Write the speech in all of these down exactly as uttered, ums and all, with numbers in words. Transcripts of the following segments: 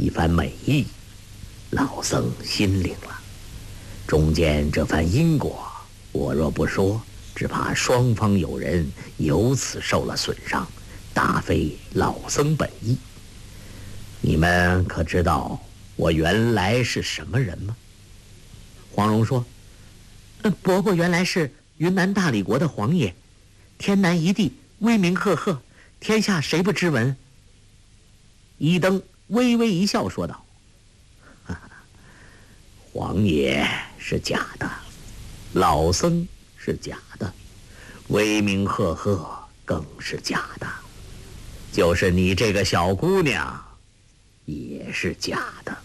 一番美意，老僧心领了。中间这番因果，我若不说，只怕双方有人由此受了损伤，大非老僧本意。你们可知道我原来是什么人吗？黄蓉说：呃，伯伯原来是云南大理国的皇爷，天南一地，威名赫赫，天下谁不知闻？一灯微微一笑说道：哈哈，皇爷是假的，老僧是假的，威名赫赫更是假的，就是你这个小姑娘也是假的。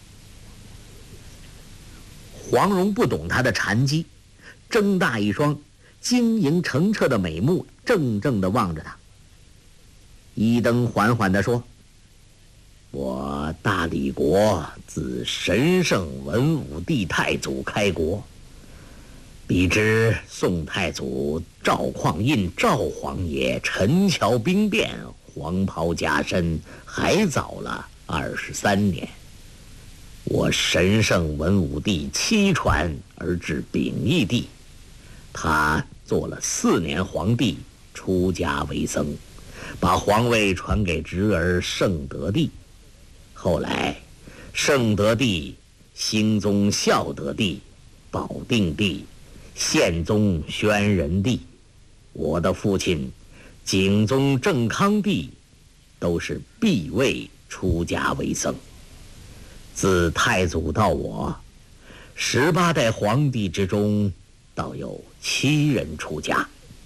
黄蓉不懂他的禅机，睁大一双晶莹澄澈的美目，怔怔地望着他。一灯缓缓地说：我大理国自神圣文武帝太祖开国，比之宋太祖赵匡胤赵皇爷陈桥兵变黄袍加身还早了二十三年。我神圣文武帝七传而至秉义帝，他做了四年皇帝，出家为僧，把皇位传给侄儿圣德帝。后来圣德帝、兴宗孝德帝、保定帝、宪宗宣仁帝，我的父亲景宗正康帝都是避位出家为僧。自太祖到我，十八代皇帝之中，倒有七人出家。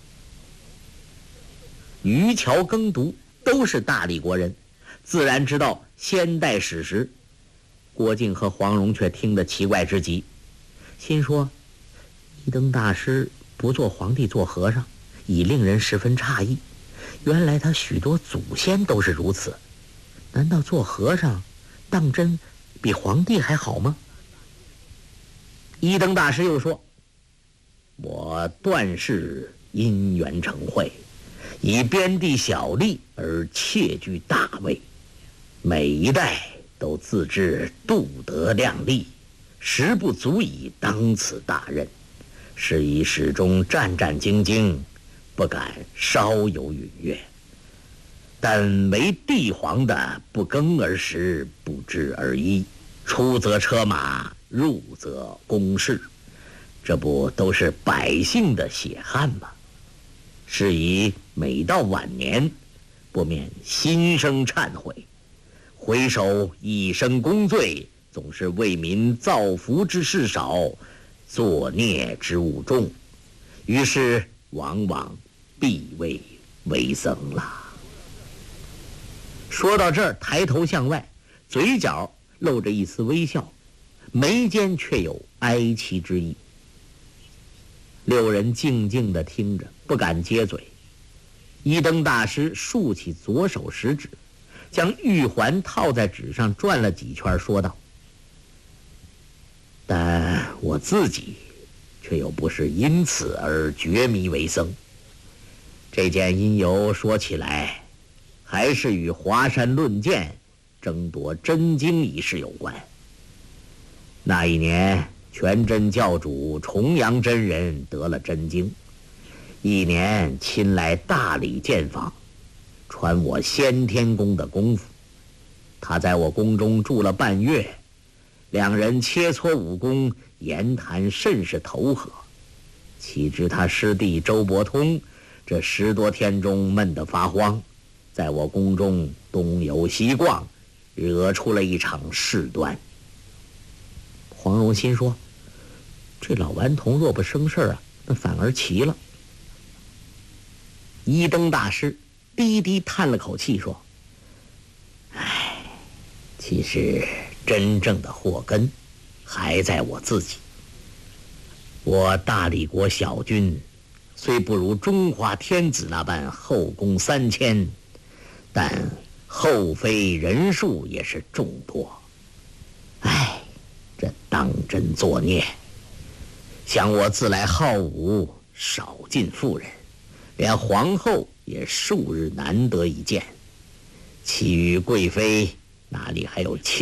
渔樵耕读都是大理国人，自然知道先代史实。郭靖和黄蓉却听得奇怪之极，心说：一灯大师不做皇帝做和尚，已令人十分诧异。原来他许多祖先都是如此，难道做和尚当真比皇帝还好吗？一灯大师又说：我段氏因缘成会，以边地小利而窃居大位，每一代都自知度德量力，实不足以当此大任，是以始终战战兢兢，不敢稍有逾越。但为帝皇的不更而食，不知而衣，出则车马，入则宫室，这不都是百姓的血汗吗？是以每到晚年，不免心生忏悔，回首一生功罪，总是为民造福之事少，作孽之物重，于是往往避位为僧了。说到这儿，抬头向外，嘴角露着一丝微笑，眉间却有哀戚之意。六人静静地听着，不敢接嘴。一灯大师竖起左手食指，将玉环套在纸上转了几圈，说道：但我自己却又不是因此而绝迷为僧。这件因由说起来，还是与华山论剑、争夺真经一事有关。那一年，全真教主重阳真人得了真经，一年亲来大理见访，传我先天宫的功夫。他在我宫中住了半月，两人切磋武功，言谈甚是投合。岂知他师弟周伯通这十多天中闷得发慌，在我宫中东游西逛，惹出了一场事端。黄蓉心说：这老顽童若不生事啊，那反而奇了。一灯大师低低叹了口气说：唉，其实真正的祸根还在我自己。我大理国小君虽不如中华天子那般后宫三千，但后妃人数也是众多。唉，这当真作孽。想我自来好武，少尽妇人，连皇后也数日难得一见，其余贵妃哪里还有亲